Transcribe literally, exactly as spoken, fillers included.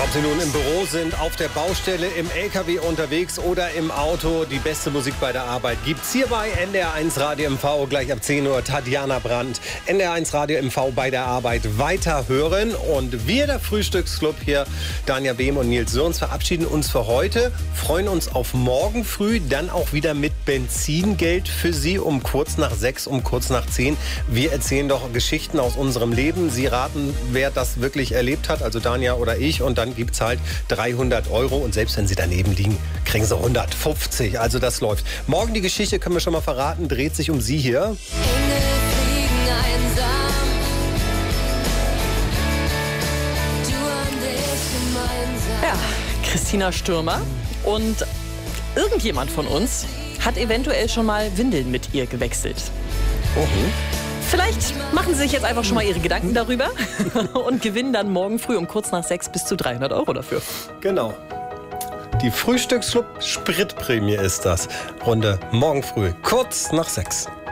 Ob Sie nun im Büro sind, auf der Baustelle, im L K W unterwegs oder im Auto, die beste Musik bei der Arbeit gibt's hier bei N D R eins Radio M V. Gleich ab zehn Uhr Tatjana Brandt. N D R eins Radio M V bei der Arbeit weiterhören. Und wir, der Frühstücksclub hier, Danja Behm und Nils Sörens, verabschieden uns für heute. Freuen uns auf morgen früh, dann auch wieder mit Benzingeld für Sie um kurz nach sechs, um kurz nach zehn. Wir erzählen doch Geschichten aus unserem Leben. Sie raten, wer das wirklich erlebt hat, also Danja oder ich. Und dann gibt es halt dreihundert Euro. Und selbst wenn Sie daneben liegen, kriegen Sie hundertfünfzig. Also das läuft. Morgen die Geschichte, können wir schon mal verraten, dreht sich um Sie hier. Engel fliegen einsam. Du und ich gemeinsam. Ja, Christina Stürmer. Und irgendjemand von uns hat eventuell schon mal Windeln mit ihr gewechselt. Mhm. Vielleicht machen Sie sich jetzt einfach schon mal Ihre Gedanken darüber und gewinnen dann morgen früh um kurz nach sechs bis zu dreihundert Euro dafür. Genau. Die Frühstücksclub Spritprämie ist das. Runde morgen früh, kurz nach sechs.